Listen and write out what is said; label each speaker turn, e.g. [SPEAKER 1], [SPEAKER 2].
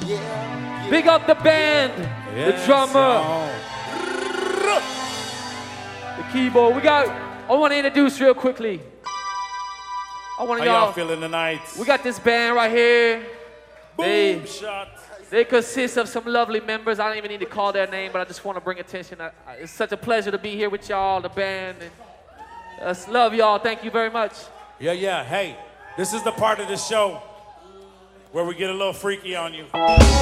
[SPEAKER 1] Big up the band, the drummer, the keyboard. I want to introduce real quickly. I want
[SPEAKER 2] How y'all feeling tonight?
[SPEAKER 1] We got this band right here.
[SPEAKER 2] Boom shot.
[SPEAKER 1] They consist of some lovely members. I don't even need to call their name, but I just want to bring attention. It's such a pleasure to be here with y'all, the band. And love y'all. Thank you very much.
[SPEAKER 2] Yeah. Hey, this is the part of the show where we get a little freaky on you.